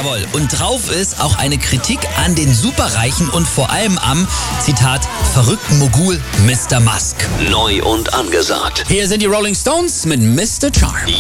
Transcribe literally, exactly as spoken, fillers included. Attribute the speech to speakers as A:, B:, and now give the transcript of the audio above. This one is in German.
A: Jawohl. Und drauf ist auch eine Kritik an den Superreichen und vor allem am, Zitat, verrückten Mogul Mister Musk.
B: Neu und angesagt.
A: Hier sind die Rolling Stones mit Mister Charm.